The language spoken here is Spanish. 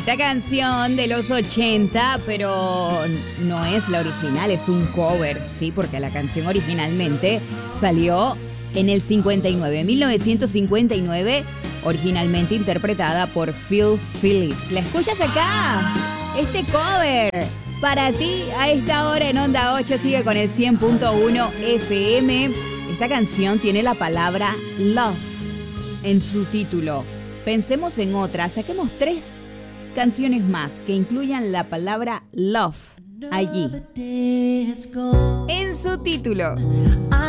Esta canción de los 80, pero no es la original, es un cover, ¿sí? Porque la canción originalmente salió en el 1959, originalmente interpretada por Phil Phillips. ¿La escuchas acá? Este cover para ti a esta hora en Onda 8 sigue con el 100.1 FM. Esta canción tiene la palabra love en su título. Pensemos en otra, saquemos 3 canciones más que incluyan la palabra love allí en su título.